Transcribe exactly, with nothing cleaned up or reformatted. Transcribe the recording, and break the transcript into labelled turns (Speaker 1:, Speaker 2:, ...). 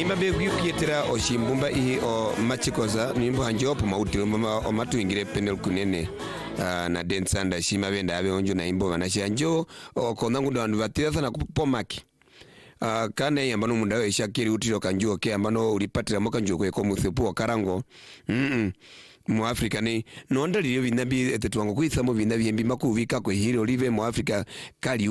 Speaker 1: Imba be kuyetera oshimbumba ihi o machikoza nimbo hanjopo mautilo mama o matuingire penel kunene uh, na densanda shima benda abe onjo na imbo banashi anjo o konangu ndo batira sana kupomaki uh, kane yambano mundawe ishakiri utiro kanjuo ke ambano ulipatira moka njuo kweko muthepu wa karango mm -mm. Mu Afrika ni nonda liyo vinabi etetuango kuitha mu vinabi embi makuvika kwe hiro live mu Afrika kali